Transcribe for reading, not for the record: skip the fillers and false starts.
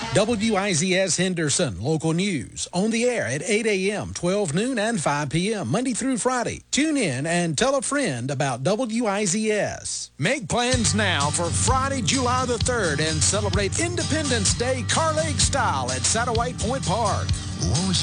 WIZS Henderson, local news, on the air at 8 a.m., 12 noon, and 5 p.m., Monday through Friday. Tune in and tell a friend about WIZS. Make plans now for Friday, July the 3rd and celebrate Independence Day Car Lake style at Satterwhite Point Park.